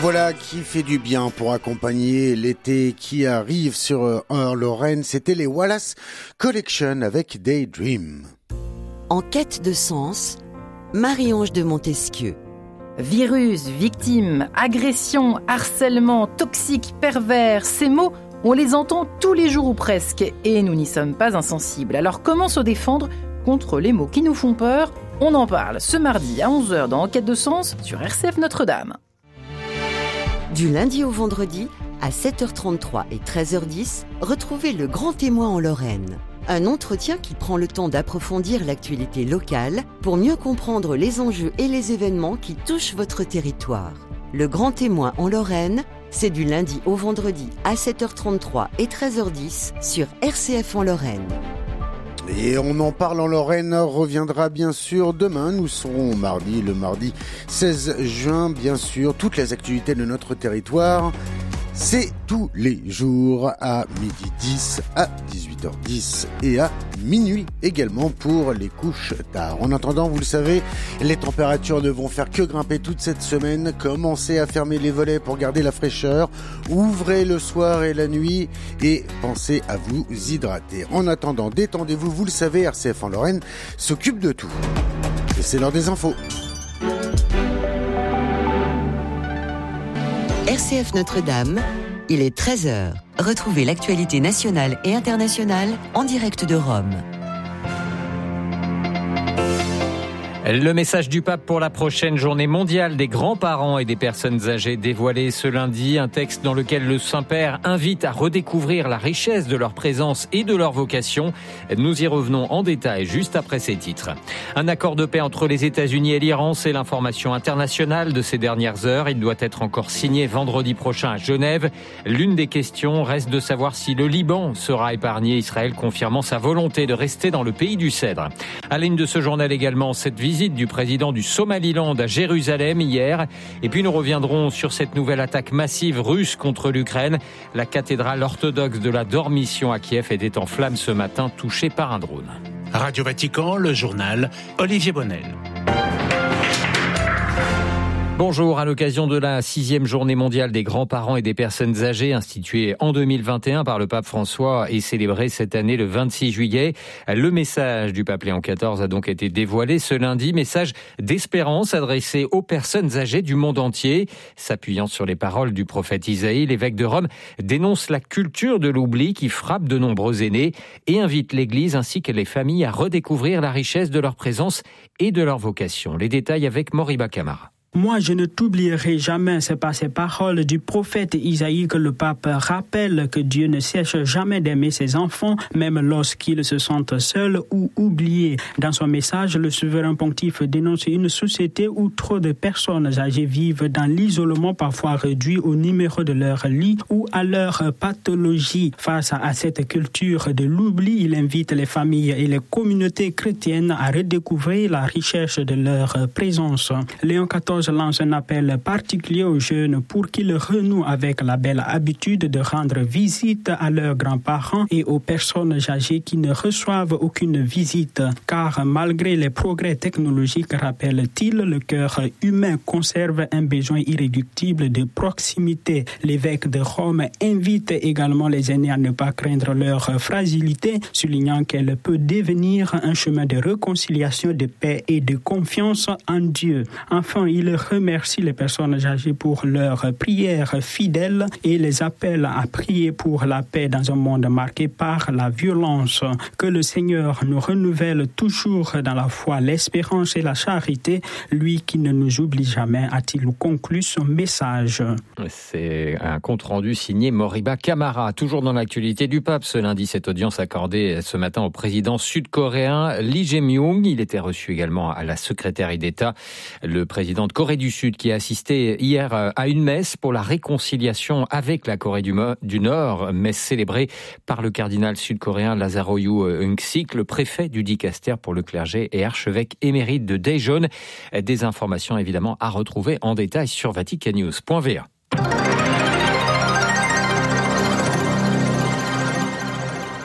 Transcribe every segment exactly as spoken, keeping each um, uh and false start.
Voilà qui fait du bien pour accompagner l'été qui arrive sur euh, Lorraine. C'était les Wallace Collection avec Daydream. En quête de sens, Marie-Ange de Montesquieu. Virus, victime, agression, harcèlement, toxique, pervers, ces mots, on les entend tous les jours ou presque, et nous n'y sommes pas insensibles. Alors comment se défendre contre les mots qui nous font peur ? On en parle ce mardi à onze heures dans Enquête de sens sur R C F Notre-Dame. Du lundi au vendredi, à sept heures trente-trois et treize heures dix, retrouvez Le Grand Témoin en Lorraine. Un entretien qui prend le temps d'approfondir l'actualité locale pour mieux comprendre les enjeux et les événements qui touchent votre territoire. Le Grand Témoin en Lorraine, c'est du lundi au vendredi à sept heures trente-trois et treize heures dix sur R C F en Lorraine. Et on en parle en Lorraine reviendra bien sûr demain. Nous serons mardi, le mardi seize juin, bien sûr. Toutes les actualités de notre territoire, c'est tous les jours à midi dix, à dix-huit heures dix et à minuit également pour les couches tard. En attendant, vous le savez, les températures ne vont faire que grimper toute cette semaine. Commencez à fermer les volets pour garder la fraîcheur. Ouvrez le soir et la nuit et pensez à vous hydrater. En attendant, détendez-vous. Vous le savez, R C F en Lorraine s'occupe de tout. Et c'est l'heure des infos. R C F Notre-Dame, il est treize heures. Retrouvez l'actualité nationale et internationale en direct de Rome. Le message du pape pour la prochaine journée mondiale des grands-parents et des personnes âgées dévoilé ce lundi. Un texte dans lequel le Saint-Père invite à redécouvrir la richesse de leur présence et de leur vocation. Nous y revenons en détail juste après ces titres. Un accord de paix entre les États-Unis et l'Iran, c'est l'information internationale de ces dernières heures. Il doit être encore signé vendredi prochain à Genève. L'une des questions reste de savoir si le Liban sera épargné, Israël confirmant sa volonté de rester dans le pays du cèdre. À la ligne de ce journal également, cette visite Visite du président du Somaliland à Jérusalem hier. Et puis nous reviendrons sur cette nouvelle attaque massive russe contre l'Ukraine. La cathédrale orthodoxe de la Dormition à Kiev était en flammes ce matin, touchée par un drone. Radio Vatican, le journal, Olivier Bonnel. Bonjour, à l'occasion de la sixième journée mondiale des grands-parents et des personnes âgées instituée en deux mille vingt et un par le pape François et célébrée cette année le vingt-six juillet. Le message du pape Léon quatorze a donc été dévoilé ce lundi, message d'espérance adressé aux personnes âgées du monde entier. S'appuyant sur les paroles du prophète Isaïe, l'évêque de Rome dénonce la culture de l'oubli qui frappe de nombreux aînés et invite l'Église ainsi que les familles à redécouvrir la richesse de leur présence et de leur vocation. Les détails avec Moriba Camara. Moi, je ne t'oublierai jamais, c'est par ces paroles du prophète Isaïe que le pape rappelle que Dieu ne cesse jamais d'aimer ses enfants, même lorsqu'ils se sentent seuls ou oubliés. Dans son message, le souverain pontife dénonce une société où trop de personnes âgées vivent dans l'isolement, parfois réduit au numéro de leur lit ou à leur pathologie. Face à cette culture de l'oubli, il invite les familles et les communautés chrétiennes à redécouvrir la richesse de leur présence. Léon quatorze lance un appel particulier aux jeunes pour qu'ils renouent avec la belle habitude de rendre visite à leurs grands-parents et aux personnes âgées qui ne reçoivent aucune visite. Car malgré les progrès technologiques, rappelle-t-il, le cœur humain conserve un besoin irréductible de proximité. L'évêque de Rome invite également les aînés à ne pas craindre leur fragilité, soulignant qu'elle peut devenir un chemin de réconciliation, de paix et de confiance en Dieu. Enfin, il remercie les personnes âgées pour leurs prières fidèles et les appelle à prier pour la paix dans un monde marqué par la violence. Que le Seigneur nous renouvelle toujours dans la foi, l'espérance et la charité, lui qui ne nous oublie jamais, a-t-il conclu son message. C'est un compte-rendu signé Moriba Camara. Toujours dans l'actualité du pape, ce lundi, cette audience accordée ce matin au président sud-coréen Lee Jae-myung. Il était reçu également à la secrétaire d'État, le président de Corée du Sud, qui a assisté hier à une messe pour la réconciliation avec la Corée du, Mo- du Nord, messe célébrée par le cardinal sud-coréen Lazaroyu Eung-sik, le préfet du dicaster pour le clergé et archevêque émérite de Daejeon. Des informations évidemment à retrouver en détail sur vaticannews point v a.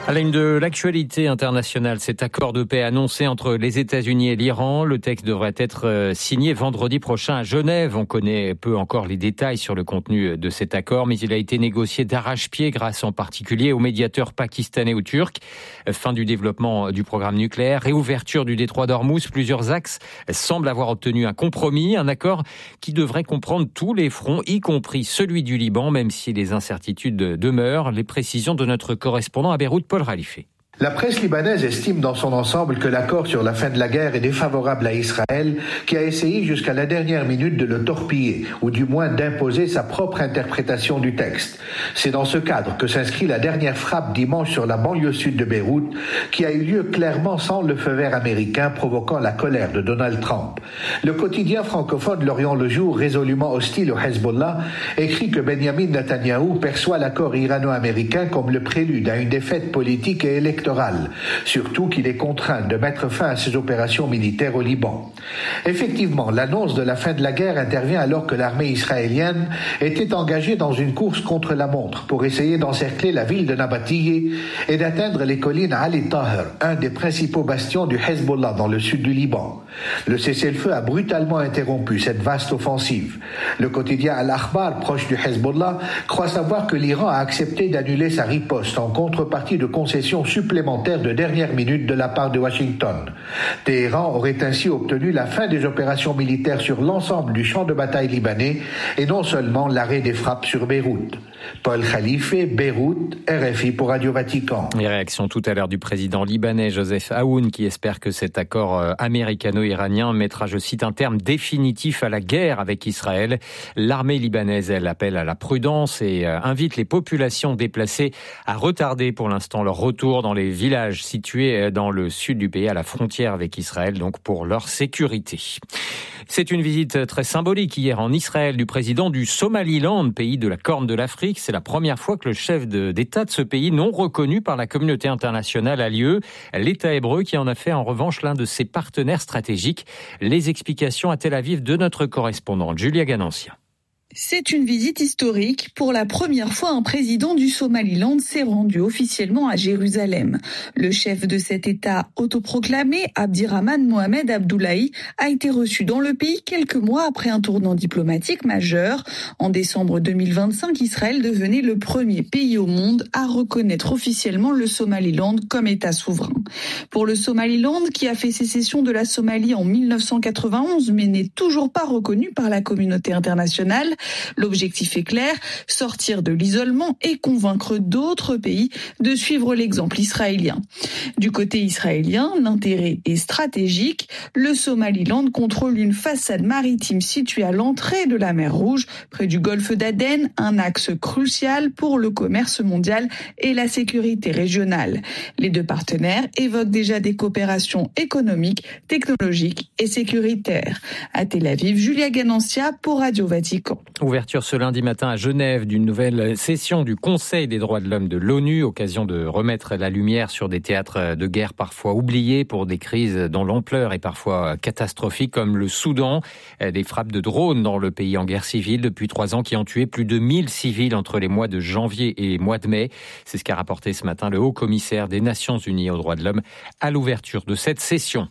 À la une de l'actualité internationale, cet accord de paix annoncé entre les États-Unis et l'Iran. Le texte devrait être signé vendredi prochain à Genève. On connaît peu encore les détails sur le contenu de cet accord, mais il a été négocié d'arrache-pied grâce en particulier aux médiateurs pakistanais ou turcs. Fin du développement du programme nucléaire, réouverture du détroit d'Ormuz, plusieurs axes semblent avoir obtenu un compromis, un accord qui devrait comprendre tous les fronts, y compris celui du Liban, même si les incertitudes demeurent. Les précisions de notre correspondant à Beyrouth, Paul Khalife. La presse libanaise estime dans son ensemble que l'accord sur la fin de la guerre est défavorable à Israël, qui a essayé jusqu'à la dernière minute de le torpiller, ou du moins d'imposer sa propre interprétation du texte. C'est dans ce cadre que s'inscrit la dernière frappe dimanche sur la banlieue sud de Beyrouth, qui a eu lieu clairement sans le feu vert américain, provoquant la colère de Donald Trump. Le quotidien francophone L'Orient le Jour, résolument hostile au Hezbollah, écrit que Benjamin Netanyahou perçoit l'accord irano-américain comme le prélude à une défaite politique et électorale. Surtout qu'il est contraint de mettre fin à ses opérations militaires au Liban. Effectivement, l'annonce de la fin de la guerre intervient alors que l'armée israélienne était engagée dans une course contre la montre pour essayer d'encercler la ville de Nabatiyeh et d'atteindre les collines Ali Taher, un des principaux bastions du Hezbollah dans le sud du Liban. Le cessez-le-feu a brutalement interrompu cette vaste offensive. Le quotidien Al-Akhbar, proche du Hezbollah, croit savoir que l'Iran a accepté d'annuler sa riposte en contrepartie de concessions supplémentaires de dernière minute de la part de Washington. Téhéran aurait ainsi obtenu la fin des opérations militaires sur l'ensemble du champ de bataille libanais et non seulement l'arrêt des frappes sur Beyrouth. Paul Khalife, Beyrouth, R F I pour Radio Vatican. Les réactions tout à l'heure du président libanais Joseph Aoun qui espère que cet accord américano-iranien mettra, je cite, un terme définitif à la guerre avec Israël. L'armée libanaise, elle, appelle à la prudence et invite les populations déplacées à retarder pour l'instant leur retour dans les villages situés dans le sud du pays, à la frontière avec Israël, donc pour leur sécurité. C'est une visite très symbolique hier en Israël du président du Somaliland, pays de la Corne de l'Afrique. C'est la première fois que le chef de, d'État de ce pays, non reconnu par la communauté internationale, a lieu. L'État hébreu qui en a fait en revanche l'un de ses partenaires stratégiques. Les explications à Tel Aviv de notre correspondante Julia Ganancia. C'est une visite historique. Pour la première fois, un président du Somaliland s'est rendu officiellement à Jérusalem. Le chef de cet État autoproclamé, Abdirahman Mohamed Abdoulaye, a été reçu dans le pays quelques mois après un tournant diplomatique majeur. En décembre deux mille vingt-cinq, Israël devenait le premier pays au monde à reconnaître officiellement le Somaliland comme État souverain. Pour le Somaliland, qui a fait sécession de la Somalie en mille neuf cent quatre-vingt-onze, mais n'est toujours pas reconnu par la communauté internationale, l'objectif est clair, sortir de l'isolement et convaincre d'autres pays de suivre l'exemple israélien. Du côté israélien, l'intérêt est stratégique. Le Somaliland contrôle une façade maritime située à l'entrée de la mer Rouge, près du golfe d'Aden, un axe crucial pour le commerce mondial et la sécurité régionale. Les deux partenaires évoquent déjà des coopérations économiques, technologiques et sécuritaires. À Tel Aviv, Julia Ganancia pour Radio Vatican. Ouverture ce lundi matin à Genève d'une nouvelle session du Conseil des droits de l'homme de l'ONU, occasion de remettre la lumière sur des théâtres de guerre parfois oubliés pour des crises dont l'ampleur est parfois catastrophique, comme le Soudan, des frappes de drones dans le pays en guerre civile depuis trois ans qui ont tué plus de mille civils entre les mois de janvier et les mois de mai. C'est ce qu'a rapporté ce matin le haut-commissaire des Nations Unies aux droits de l'homme à l'ouverture de cette session.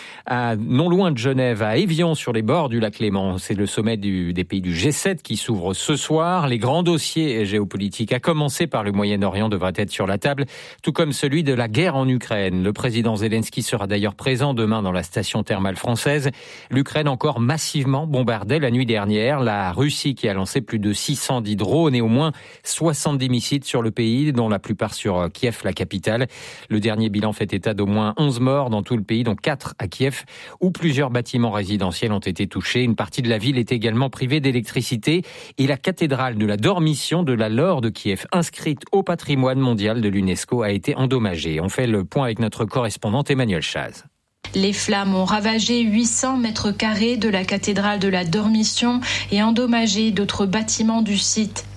À, non loin de Genève, à Évian, sur les bords du lac Léman. C'est le sommet du, des pays du G sept qui s'ouvre ce soir. Les grands dossiers géopolitiques, à commencer par le Moyen-Orient, devraient être sur la table, tout comme celui de la guerre en Ukraine. Le président Zelensky sera d'ailleurs présent demain dans la station thermale française. L'Ukraine encore massivement bombardée la nuit dernière. La Russie qui a lancé plus de six cent dix drones et au moins soixante-dix missiles sur le pays, dont la plupart sur Kiev, la capitale. Le dernier bilan fait état d'au moins onze morts dans tout le pays, dont quatre à Kiev, où plusieurs bâtiments résidentiels ont été touchés. Une partie de la ville est également privée d'électricité et la cathédrale de la Dormition de la Laure de Kiev, inscrite au patrimoine mondial de l'UNESCO, a été endommagée. On fait le point avec notre correspondante Emmanuel Chaz. Les flammes ont ravagé huit cents mètres carrés de la cathédrale de la Dormition et endommagé d'autres bâtiments du site.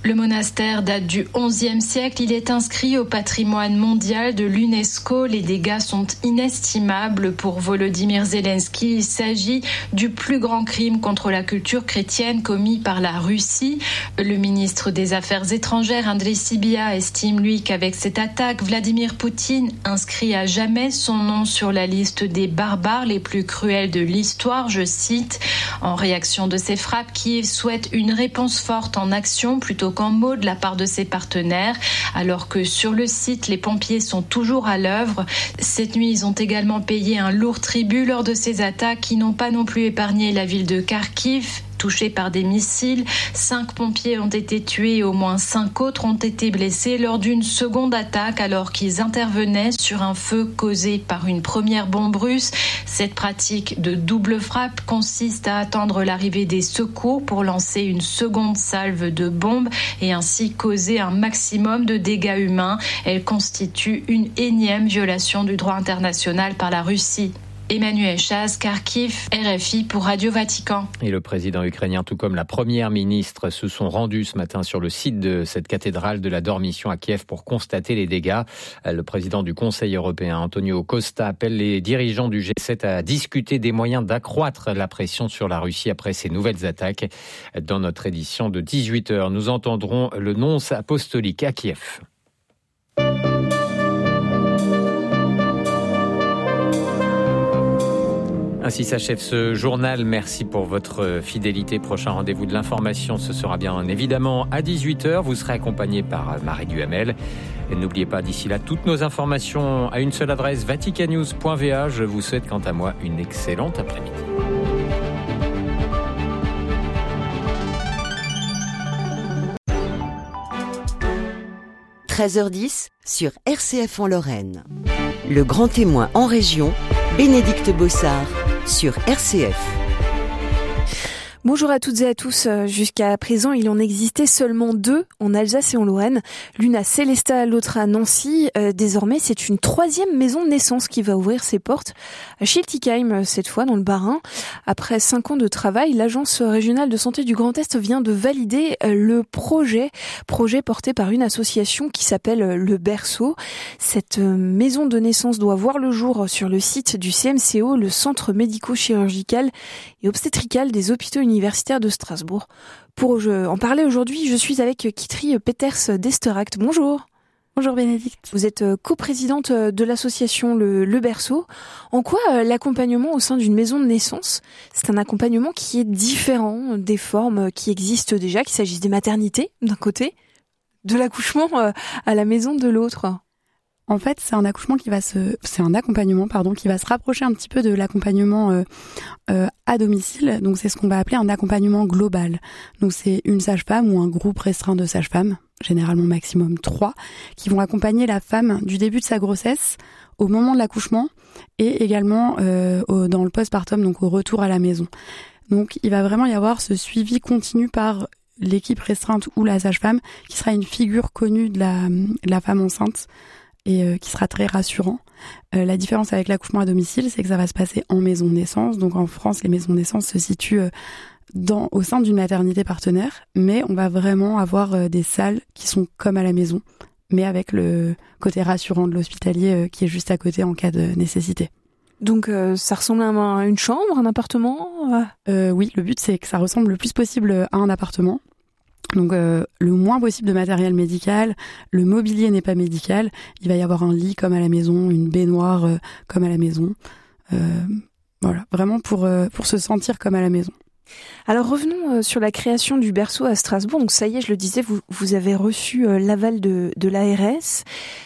Le monastère date du onzième siècle. Il est inscrit au patrimoine mondial de l'UNESCO. Les dégâts sont inestimables pour Volodymyr Zelensky. Il s'agit du plus grand crime contre la culture chrétienne commis par la Russie. Le ministre des Affaires étrangères, Andriy Sybiha, estime, lui, qu'avec cette attaque, Vladimir Poutine inscrit à jamais son nom sur la liste des barbares les plus cruels de l'histoire. Je cite, « En réaction de ces frappes, Kiev souhaite une réponse forte en action plutôt qu'en mots de la part de ses partenaires, alors que sur le site, les pompiers sont toujours à l'œuvre. Cette nuit, ils ont également payé un lourd tribut lors de ces attaques qui n'ont pas non plus épargné la ville de Kharkiv, touchés par des missiles. Cinq pompiers ont été tués et au moins cinq autres ont été blessés lors d'une seconde attaque alors qu'ils intervenaient sur un feu causé par une première bombe russe. Cette pratique de double frappe consiste à attendre l'arrivée des secours pour lancer une seconde salve de bombes et ainsi causer un maximum de dégâts humains. Elle constitue une énième violation du droit international par la Russie. Emmanuel Chaz, Kharkiv, R F I pour Radio Vatican. Et le président ukrainien, tout comme la première ministre, se sont rendus ce matin sur le site de cette cathédrale de la Dormition à Kiev pour constater les dégâts. Le président du Conseil européen, Antonio Costa, appelle les dirigeants du G sept à discuter des moyens d'accroître la pression sur la Russie après ces nouvelles attaques. Dans notre édition de dix-huit heures, nous entendrons le nonce apostolique à Kiev. Ainsi s'achève ce journal. Merci pour votre fidélité. Prochain rendez-vous de l'information, ce sera bien évidemment à dix-huit heures. Vous serez accompagné par Marie Duhamel. Et n'oubliez pas d'ici là toutes nos informations à une seule adresse, vaticannews point v a. Je vous souhaite quant à moi une excellente après-midi. treize heures dix sur R C F en Lorraine. Le grand témoin en région, Bénédicte Bossard sur R C F. Bonjour à toutes et à tous. Jusqu'à présent, il en existait seulement deux en Alsace et en Lorraine. L'une à Célestat, l'autre à Nancy. Euh, désormais, c'est une troisième maison de naissance qui va ouvrir ses portes à Schiltigheim, cette fois dans le Bas-Rhin. Après cinq ans de travail, l'Agence régionale de santé du Grand Est vient de valider le projet, projet porté par une association qui s'appelle Le Berceau. Cette maison de naissance doit voir le jour sur le site du C M C O, le Centre médico-chirurgical et obstétrical des hôpitaux universitaire de Strasbourg. Pour en parler aujourd'hui, je suis avec Kitri Peters d'Esteract. Bonjour. Bonjour Bénédicte. Vous êtes coprésidente de l'association Le, Le Berceau. En quoi l'accompagnement au sein d'une maison de naissance, c'est un accompagnement qui est différent des formes qui existent déjà, qu'il s'agisse des maternités d'un côté, de l'accouchement à la maison de l'autre? En fait, c'est un accouchement qui va se, c'est un accompagnement, pardon, qui va se rapprocher un petit peu de l'accompagnement euh, euh, à domicile. Donc, c'est ce qu'on va appeler un accompagnement global. Donc, c'est une sage-femme ou un groupe restreint de sages-femmes, généralement maximum trois, qui vont accompagner la femme du début de sa grossesse au moment de l'accouchement et également euh, au, dans le postpartum, donc au retour à la maison. Donc, il va vraiment y avoir ce suivi continu par l'équipe restreinte ou la sage-femme, qui sera une figure connue de la, de la femme enceinte, et euh, qui sera très rassurant. Euh, la différence avec l'accouchement à domicile, c'est que ça va se passer en maison de naissance. Donc en France, les maisons de naissance se situent euh, dans, au sein d'une maternité partenaire, mais on va vraiment avoir euh, des salles qui sont comme à la maison, mais avec le côté rassurant de l'hospitalier euh, qui est juste à côté en cas de nécessité. Donc euh, ça ressemble à une chambre, un appartement euh, Oui, le but c'est que ça ressemble le plus possible à un appartement. Donc euh, le moins possible de matériel médical, le mobilier n'est pas médical, il va y avoir un lit comme à la maison, une baignoire euh, comme à la maison, euh, voilà, vraiment pour, euh, pour se sentir comme à la maison. Alors revenons euh, sur la création du Berceau à Strasbourg. Donc ça y est, je le disais, vous, vous avez reçu euh, l'aval de, de l'A R S.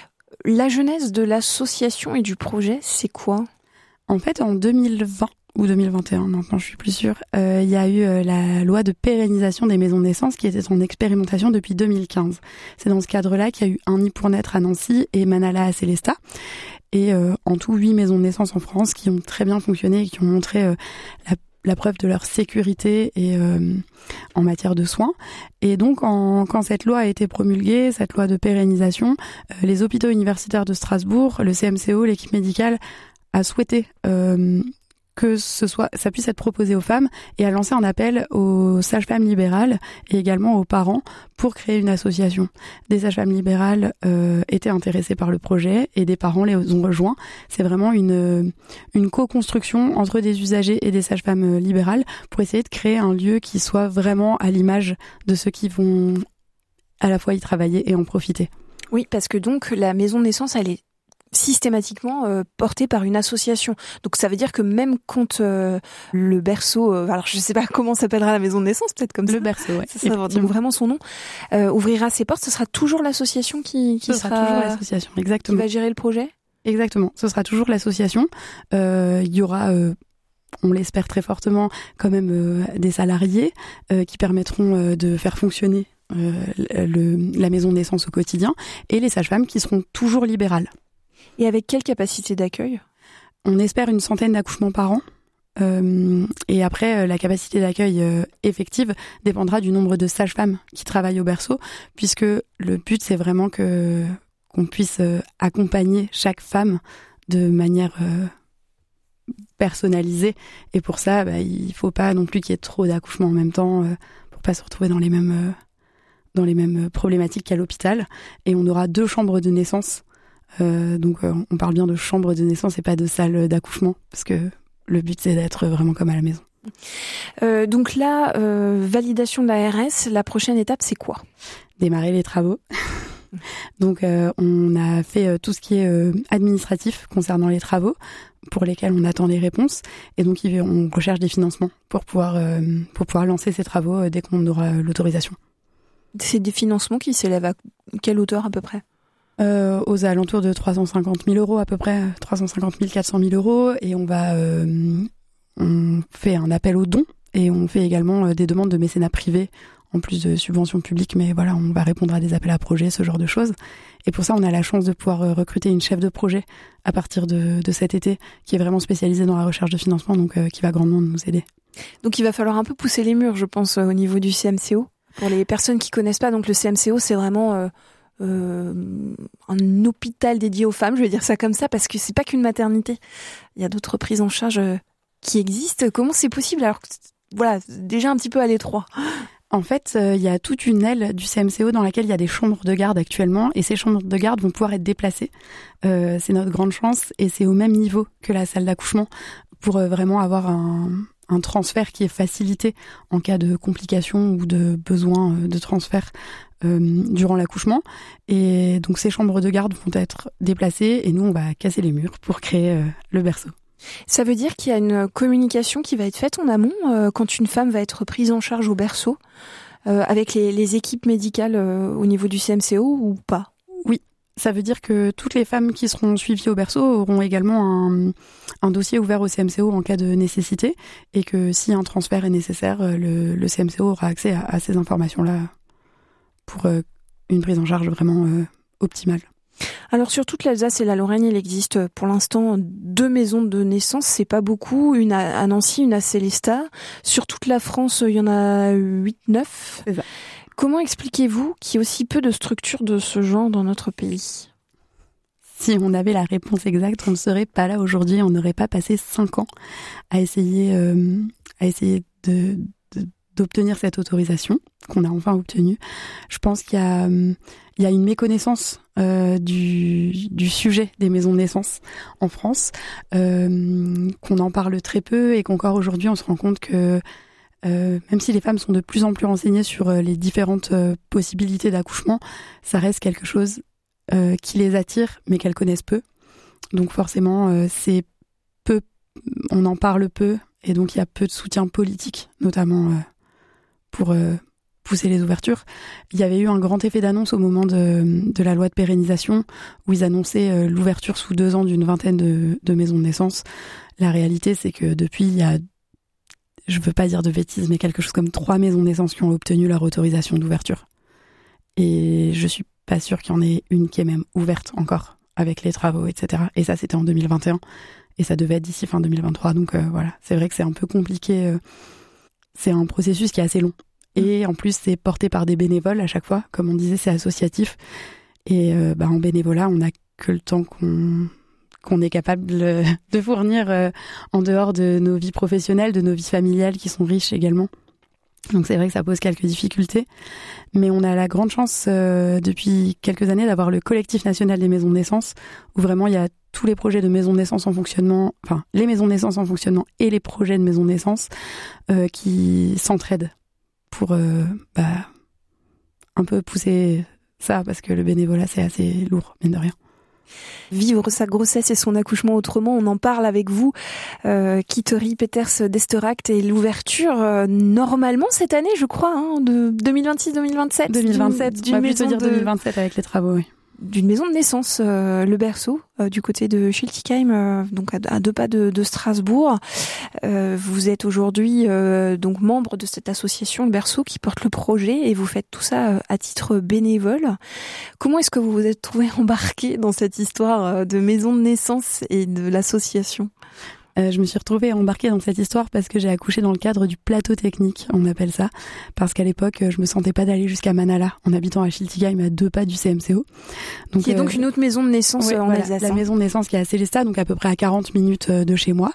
La genèse de l'association et du projet, c'est quoi ? En fait, en deux mille vingt, ou deux mille vingt et un, maintenant je suis plus sûre, euh, il y a eu euh, la loi de pérennisation des maisons de naissance qui était en expérimentation depuis deux mille quinze. C'est dans ce cadre-là qu'il y a eu un nid pour naître à Nancy et Manala à Célestat. Et euh, en tout, huit maisons de naissance en France qui ont très bien fonctionné et qui ont montré euh, la, la preuve de leur sécurité et euh, en matière de soins. Et donc, en, quand cette loi a été promulguée, cette loi de pérennisation, euh, les hôpitaux universitaires de Strasbourg, le C M C O, l'équipe médicale a souhaité euh, que ce soit, ça puisse être proposé aux femmes et à lancer un appel aux sages-femmes libérales et également aux parents pour créer une association. Des sages-femmes libérales euh, étaient intéressées par le projet et des parents les ont rejoints. C'est vraiment une, une co-construction entre des usagers et des sages-femmes libérales pour essayer de créer un lieu qui soit vraiment à l'image de ceux qui vont à la fois y travailler et en profiter. Oui, parce que donc la maison de naissance, elle est systématiquement euh, portée par une association. Donc ça veut dire que même quand euh, le berceau, euh, alors je sais pas comment s'appellera la maison de naissance, peut-être comme ça. Le berceau, ouais. Ça sera donc vraiment son nom. Euh, ouvrira ses portes, ce sera toujours l'association qui, qui ce sera, sera toujours l'association, exactement. Qui va gérer le projet. Exactement, ce sera toujours l'association. Euh, il y aura, euh, on l'espère très fortement, quand même euh, des salariés euh, qui permettront euh, de faire fonctionner euh, le, la maison de naissance au quotidien, et les sages-femmes qui seront toujours libérales. Et avec quelle capacité d'accueil ? On espère une centaine d'accouchements par an. Euh, et après, euh, la capacité d'accueil euh, effective dépendra du nombre de sages-femmes qui travaillent au berceau, puisque le but, c'est vraiment que qu'on puisse euh, accompagner chaque femme de manière euh, personnalisée. Et pour ça, bah, il faut pas non plus qu'il y ait trop d'accouchements en même temps, euh, pour pas se retrouver dans les mêmes, euh, dans les mêmes problématiques qu'à l'hôpital. Et on aura deux chambres de naissance. Euh, donc euh, on parle bien de chambre de naissance et pas de salle d'accouchement, parce que le but c'est d'être vraiment comme à la maison. Euh, donc là, euh, validation de l'A R S, la prochaine étape c'est quoi ? Démarrer les travaux. Donc euh, on a fait euh, tout ce qui est euh, administratif concernant les travaux, pour lesquels on attend des réponses, et donc on recherche des financements pour pouvoir, euh, pour pouvoir lancer ces travaux euh, dès qu'on aura l'autorisation. C'est des financements qui s'élèvent à quelle hauteur à peu près ? Euh, aux alentours de trois cent cinquante mille euros à peu près, trois cent cinquante mille, quatre cent mille euros, et on va, euh, on fait un appel aux dons, et on fait également euh, des demandes de mécénat privé, en plus de subventions publiques, mais voilà, on va répondre à des appels à projets, ce genre de choses. Et pour ça, on a la chance de pouvoir euh, recruter une chef de projet à partir de, de cet été, qui est vraiment spécialisée dans la recherche de financement, donc euh, qui va grandement nous aider. Donc il va falloir un peu pousser les murs, je pense, au niveau du C M C O. Pour les personnes qui connaissent pas, donc le C M C O, c'est vraiment euh, euh, un hôpital dédié aux femmes, je vais dire ça comme ça, parce que c'est pas qu'une maternité. Il y a d'autres prises en charge euh, qui existent. Comment c'est possible alors que, voilà, déjà un petit peu à l'étroit? En fait, il euh, y a toute une aile du C M C O dans laquelle il y a des chambres de garde actuellement, et ces chambres de garde vont pouvoir être déplacées. Euh, c'est notre grande chance, et c'est au même niveau que la salle d'accouchement pour euh, vraiment avoir un, un transfert qui est facilité en cas de complications ou de besoin euh, de transfert euh, durant l'accouchement. Et donc ces chambres de garde vont être déplacées, et nous on va casser les murs pour créer euh, le berceau. Ça veut dire qu'il y a une communication qui va être faite en amont euh, quand une femme va être prise en charge au berceau euh, avec les, les équipes médicales euh, au niveau du C M C O ou pas? Oui, ça veut dire que toutes les femmes qui seront suivies au berceau auront également un, un dossier ouvert au C M C O en cas de nécessité, et que si un transfert est nécessaire, le, le C M C O aura accès à, à ces informations-là pour euh, une prise en charge vraiment euh, optimale. Alors sur toute l'Alsace et la Lorraine, il existe pour l'instant deux maisons de naissance, c'est pas beaucoup, une à Nancy, une à Célestat. Sur toute la France, il y en a huit neuf. C'est ça. Comment expliquez-vous qu'il y ait aussi peu de structures de ce genre dans notre pays ? Si on avait la réponse exacte, on ne serait pas là aujourd'hui, on n'aurait pas passé cinq ans à essayer, euh, à essayer de, de, d'obtenir cette autorisation qu'on a enfin obtenue. Je pense qu'il y a, il y a une méconnaissance euh, du, du sujet des maisons de naissance en France, euh, qu'on en parle très peu, et qu'encore aujourd'hui on se rend compte que euh, même si les femmes sont de plus en plus renseignées sur les différentes euh, possibilités d'accouchement, ça reste quelque chose euh, qui les attire mais qu'elles connaissent peu. Donc forcément euh, c'est peu, on en parle peu, et donc il y a peu de soutien politique notamment euh, pour euh, pousser les ouvertures. Il y avait eu un grand effet d'annonce au moment de, de la loi de pérennisation, où ils annonçaient euh, l'ouverture sous deux ans d'une vingtaine de, de maisons de naissance. La réalité, c'est que depuis, il y a, je veux pas dire de bêtises, mais quelque chose comme trois maisons de naissance qui ont obtenu leur autorisation d'ouverture. Et je suis pas sûre qu'il y en ait une qui est même ouverte encore, avec les travaux, et cetera. Et ça, c'était en deux mille vingt et un, et ça devait être d'ici fin deux mille vingt-trois. Donc euh, voilà, c'est vrai que c'est un peu compliqué. Euh, c'est un processus qui est assez long. Et en plus, c'est porté par des bénévoles à chaque fois. Comme on disait, c'est associatif. Et euh, bah, en bénévolat, on n'a que le temps qu'on, qu'on est capable de fournir euh, en dehors de nos vies professionnelles, de nos vies familiales qui sont riches également. Donc c'est vrai que ça pose quelques difficultés, mais on a la grande chance euh, depuis quelques années d'avoir le collectif national des maisons de naissance, où vraiment il y a tous les projets de maisons de naissance en fonctionnement, enfin les maisons de naissance en fonctionnement et les projets de maisons de naissance euh, qui s'entraident pour euh, bah, un peu pousser ça, parce que le bénévolat c'est assez lourd, mine de rien. Vivre sa grossesse et son accouchement autrement, on en parle avec vous, euh, Kittery Peters d'Esteract, et l'ouverture euh, normalement cette année, je crois, hein, de deux mille vingt-six deux mille vingt-sept. deux mille vingt-sept, d'une, on va d'une plutôt dire de... deux mille vingt-sept avec les travaux, oui. D'une maison de naissance, euh, le berceau, euh, du côté de Schiltigheim, euh, donc à, à deux pas de, de Strasbourg. Euh, vous êtes aujourd'hui euh, donc membre de cette association, le berceau, qui porte le projet, et vous faites tout ça euh, à titre bénévole. Comment est-ce que vous vous êtes trouvé embarqué dans cette histoire euh, de maison de naissance et de l'association ? Euh, je me suis retrouvée embarquée dans cette histoire parce que j'ai accouché dans le cadre du plateau technique, on appelle ça, parce qu'à l'époque, je me sentais pas d'aller jusqu'à Manala, en habitant à Schiltigheim, à deux pas du C M C O. Donc, qui est euh, donc une autre maison de naissance ouais, en voilà, Alsace. La maison de naissance qui est à Célestat, donc à peu près à quarante minutes de chez moi.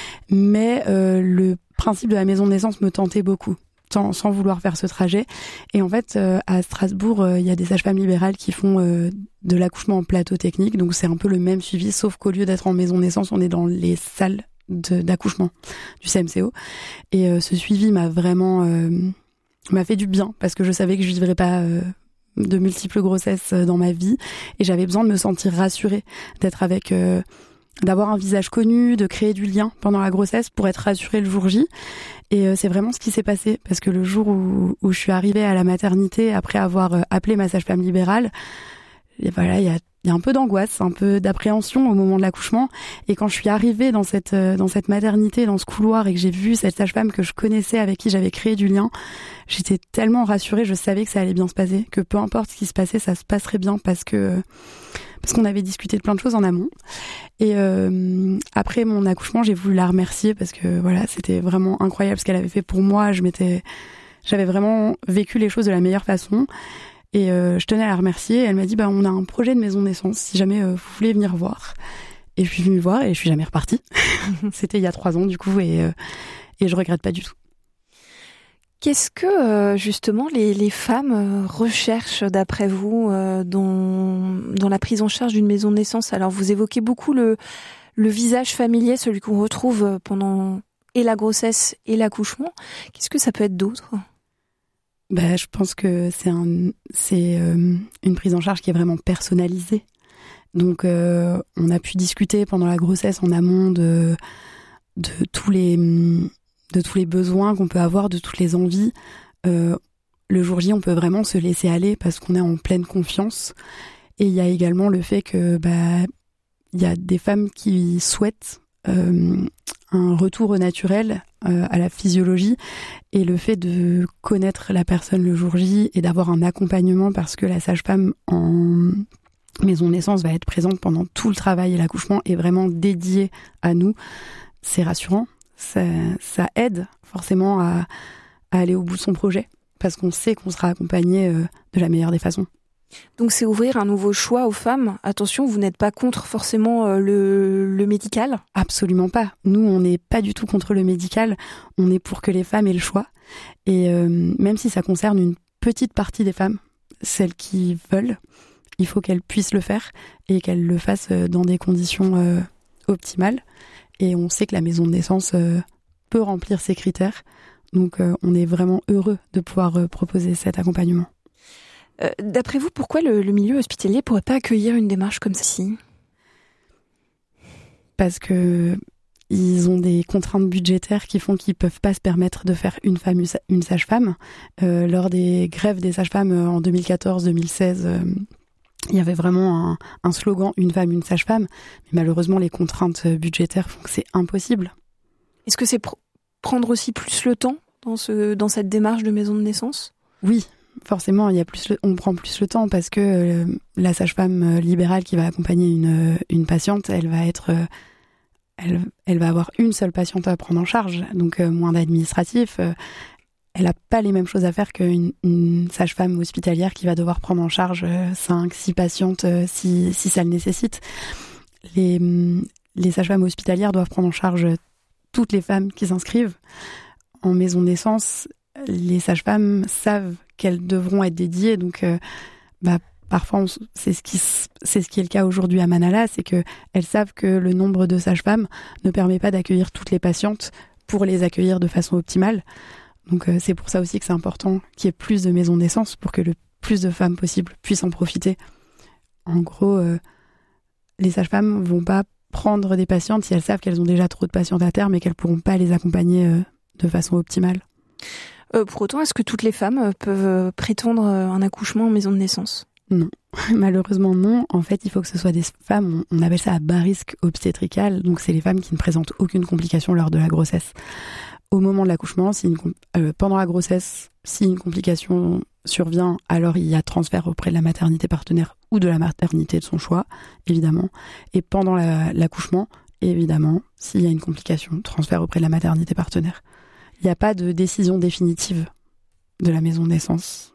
Mais euh, le principe de la maison de naissance me tentait beaucoup, sans, sans vouloir faire ce trajet. Et en fait, euh, à Strasbourg, il euh, y a des sages-femmes libérales qui font euh, de l'accouchement en plateau technique, donc c'est un peu le même suivi, sauf qu'au lieu d'être en maison de naissance, on est dans les salles De, d'accouchement du C M C O, et euh, ce suivi m'a vraiment euh, m'a fait du bien, parce que je savais que je vivrais pas euh, de multiples grossesses dans ma vie, et j'avais besoin de me sentir rassurée, d'être avec euh, d'avoir un visage connu, de créer du lien pendant la grossesse pour être rassurée le jour J. Et euh, c'est vraiment ce qui s'est passé, parce que le jour où, où je suis arrivée à la maternité, après avoir euh, appelé ma sage-femme libérale, et voilà, il y a Il y a un peu d'angoisse, un peu d'appréhension au moment de l'accouchement. Et quand je suis arrivée dans cette, dans cette maternité, dans ce couloir, et que j'ai vu cette sage-femme que je connaissais, avec qui j'avais créé du lien, j'étais tellement rassurée, je savais que ça allait bien se passer, que peu importe ce qui se passait, ça se passerait bien, parce que, parce qu'on avait discuté de plein de choses en amont. Et euh, après mon accouchement, j'ai voulu la remercier, parce que voilà, c'était vraiment incroyable ce qu'elle avait fait pour moi. Je m'étais, j'avais vraiment vécu les choses de la meilleure façon. Et euh, je tenais à la remercier. Elle m'a dit bah on a un projet de maison de naissance, si jamais euh, vous voulez venir voir. Et je suis venue voir et je suis jamais repartie. C'était il y a trois ans du coup, et euh, et je regrette pas du tout. Qu'est-ce que euh, justement les les femmes recherchent d'après vous euh, dans dans la prise en charge d'une maison de naissance ? Alors vous évoquez beaucoup le le visage familier, celui qu'on retrouve pendant et la grossesse et l'accouchement. Qu'est-ce que ça peut être d'autre ? Bah, je pense que c'est un, c'est euh, une prise en charge qui est vraiment personnalisée. Donc, euh, on a pu discuter pendant la grossesse en amont de de tous les de tous les besoins qu'on peut avoir, de toutes les envies. Euh, le jour J, on peut vraiment se laisser aller parce qu'on est en pleine confiance. Et il y a également le fait que bah il y a des femmes qui souhaitent euh, un retour au naturel, euh, à la physiologie, et le fait de connaître la personne le jour J et d'avoir un accompagnement, parce que la sage-femme en maison de naissance va être présente pendant tout le travail et l'accouchement est vraiment dédiée à nous, c'est rassurant, ça, ça aide forcément à, à aller au bout de son projet, parce qu'on sait qu'on sera accompagné euh, de la meilleure des façons. Donc c'est ouvrir un nouveau choix aux femmes. Attention, vous n'êtes pas contre forcément euh, le, le médical ? Absolument pas. Nous, on n'est pas du tout contre le médical. On est pour que les femmes aient le choix. Et euh, même si ça concerne une petite partie des femmes, celles qui veulent, il faut qu'elles puissent le faire et qu'elles le fassent dans des conditions euh, optimales. Et on sait que la maison de naissance euh, peut remplir ces critères. Donc euh, on est vraiment heureux de pouvoir euh, proposer cet accompagnement. Euh, d'après vous, pourquoi le, le milieu hospitalier ne pourrait pas accueillir une démarche comme celle-ci ? Parce que ils ont des contraintes budgétaires qui font qu'ils ne peuvent pas se permettre de faire une femme, une sage-femme. Euh, lors des grèves des sages-femmes en deux mille quatorze deux mille seize, euh, il y avait vraiment un, un slogan « une femme, une sage-femme ». Mais malheureusement, les contraintes budgétaires font que c'est impossible. Est-ce que c'est pr- prendre aussi plus le temps dans, ce, dans cette démarche de maison de naissance ? Oui. Forcément, il y a plus le, on prend plus le temps, parce que euh, la sage-femme libérale qui va accompagner une, une patiente, elle va être, euh, elle, elle va avoir une seule patiente à prendre en charge, donc euh, moins d'administratif. Euh, elle n'a pas les mêmes choses à faire qu'une une sage-femme hospitalière qui va devoir prendre en charge euh, cinq, six patientes euh, si, si ça le nécessite. les, les sages-femmes hospitalières doivent prendre en charge toutes les femmes qui s'inscrivent. En maison de naissance, les sages-femmes savent qu'elles devront être dédiées. Donc, euh, bah, parfois, on, c'est, ce qui, c'est ce qui est le cas aujourd'hui à Manala, c'est qu'elles savent que le nombre de sages-femmes ne permet pas d'accueillir toutes les patientes pour les accueillir de façon optimale. Donc, euh, c'est pour ça aussi que c'est important qu'il y ait plus de maisons de naissance pour que le plus de femmes possible puissent en profiter. En gros, euh, les sages-femmes vont pas prendre des patientes si elles savent qu'elles ont déjà trop de patientes à terme et qu'elles pourront pas les accompagner euh, de façon optimale. Euh, pour autant, est-ce que toutes les femmes peuvent prétendre un accouchement en maison de naissance ? Non, malheureusement non. En fait, il faut que ce soit des femmes, on appelle ça à bas risque obstétrical, donc c'est les femmes qui ne présentent aucune complication lors de la grossesse. Au moment de l'accouchement, si une, euh, pendant la grossesse, si une complication survient, alors il y a transfert auprès de la maternité partenaire ou de la maternité de son choix, évidemment. Et pendant la, l'accouchement, évidemment, s'il y a une complication, transfert auprès de la maternité partenaire. Il n'y a pas de décision définitive de la maison de naissance.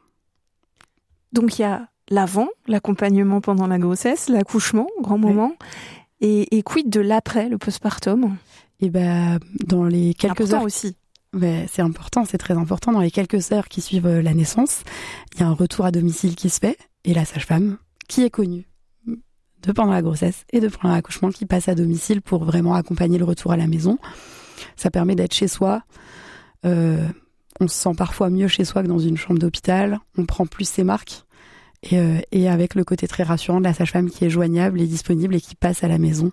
Donc il y a l'avant, l'accompagnement pendant la grossesse, l'accouchement, grand moment, oui. et, et quid de l'après, le postpartum ? Et ben, dans les quelques important heures aussi. Ben, c'est important, c'est très important. Dans les quelques heures qui suivent la naissance, il y a un retour à domicile qui se fait et la sage-femme, qui est connue de pendant la grossesse et de pendant l'accouchement, qui passe à domicile pour vraiment accompagner le retour à la maison. Ça permet d'être chez soi. Euh, on se sent parfois mieux chez soi que dans une chambre d'hôpital. On prend plus ses marques. Et, euh, et avec le côté très rassurant de la sage-femme qui est joignable et disponible et qui passe à la maison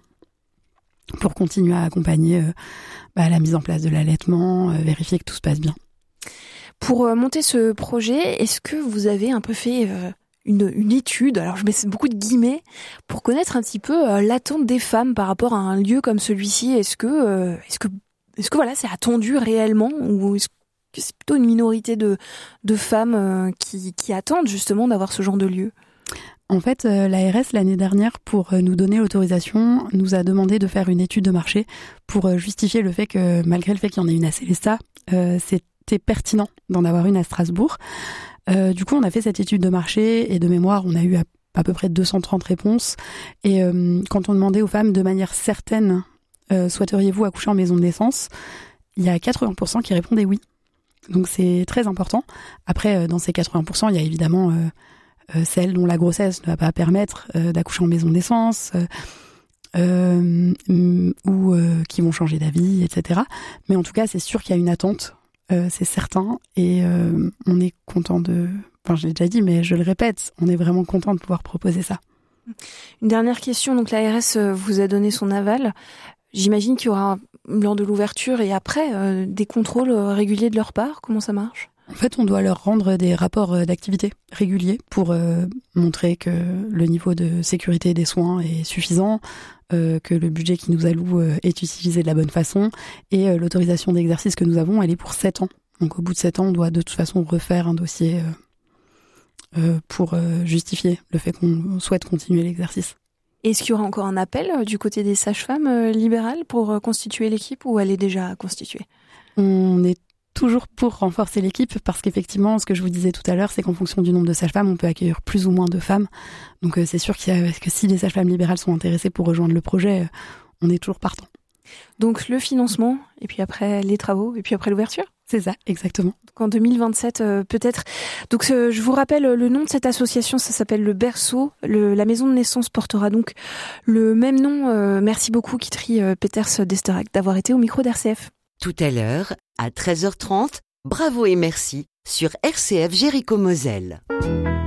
pour continuer à accompagner euh, bah, la mise en place de l'allaitement, euh, vérifier que tout se passe bien. Pour euh, monter ce projet, est-ce que vous avez un peu fait euh, une, une étude, alors je mets beaucoup de guillemets, pour connaître un petit peu euh, l'attente des femmes par rapport à un lieu comme celui-ci ? Est-ce que, euh, est-ce que, est-ce que voilà, c'est attendu réellement, ou est-ce que c'est plutôt une minorité de, de femmes euh, qui, qui attendent justement d'avoir ce genre de lieu ? En fait, euh, l'A R S, l'année dernière, pour euh, nous donner l'autorisation, nous a demandé de faire une étude de marché pour euh, justifier le fait que, malgré le fait qu'il y en ait une à Célestat, euh, c'était pertinent d'en avoir une à Strasbourg. Euh, du coup, on a fait cette étude de marché et de mémoire, on a eu à, à peu près deux cent trente réponses. Et euh, quand on demandait aux femmes de manière certaine, euh, souhaiteriez-vous accoucher en maison de naissance, il y a quatre-vingts pour cent qui répondaient oui. Donc c'est très important. Après, euh, dans ces quatre-vingts pour cent, il y a évidemment... Euh, Euh, celles dont la grossesse ne va pas permettre euh, d'accoucher en maison de naissance euh, euh, ou euh, qui vont changer d'avis, et cetera. Mais en tout cas, c'est sûr qu'il y a une attente, euh, c'est certain, et euh, on est content de... Enfin, je l'ai déjà dit, mais je le répète, on est vraiment content de pouvoir proposer ça. Une dernière question, donc l'A R S vous a donné son aval. J'imagine qu'il y aura, lors de l'ouverture et après, euh, des contrôles réguliers de leur part. Comment ça marche ? En fait, on doit leur rendre des rapports d'activité réguliers pour euh, montrer que le niveau de sécurité des soins est suffisant, euh, que le budget qui nous alloue euh, est utilisé de la bonne façon, et euh, l'autorisation d'exercice que nous avons, elle est pour sept ans. Donc au bout de sept ans, on doit de toute façon refaire un dossier euh, euh, pour euh, justifier le fait qu'on souhaite continuer l'exercice. Est-ce qu'il y aura encore un appel euh, du côté des sages-femmes euh, libérales pour euh, constituer l'équipe, ou elle est déjà constituée ? On est toujours pour renforcer l'équipe, parce qu'effectivement, ce que je vous disais tout à l'heure, c'est qu'en fonction du nombre de sages-femmes, on peut accueillir plus ou moins de femmes. Donc euh, c'est sûr qu'il y a, que si les sages-femmes libérales sont intéressées pour rejoindre le projet, euh, on est toujours partant. Donc le financement, et puis après les travaux, et puis après l'ouverture ? C'est ça, exactement. Donc en deux mille vingt-sept, euh, peut-être. Donc euh, je vous rappelle le nom de cette association, ça s'appelle Le Berceau. Le, la maison de naissance portera donc le même nom. Euh, merci beaucoup Kitri euh, Peters d'Esterac d'avoir été au micro d'R C F. Tout à l'heure, à treize heures trente, Bravo et merci sur R C F Jéricho-Moselle.